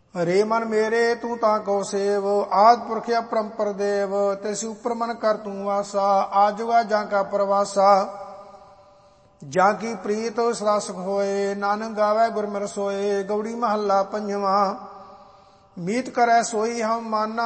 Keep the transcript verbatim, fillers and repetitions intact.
ਰੇ ਮਨ ਮੇਰੇ ਤੂੰ ਤਾਂ ਕੋ ਸੇਵ, ਆਦਿ ਪੁਰਖ ਅਪਰੰਪਰ ਦੇਵ। ਤਿਸ ਉਪਰ ਮਨ ਕਰ ਤੂੰ ਵਾਸਾ, ਆਜੁਗਾ ਜਾਂ ਕਾ ਪ੍ਰਵਾਸਾ। ਜਾਂ ਕੀ ਪ੍ਰੀਤ ਸਦਾ ਸੁਖ ਹੋਏ, ਨਾਨਕ ਗਾਵੇ ਗੁਰ ਮਿਰ ਸੋਏ। ਗਉੜੀ ਮਹੱਲਾ ਪੰਜਵਾਂ। ਮੀਤ ਕਰੈ ਸੋਈ ਹਮ ਮਾਨਾ,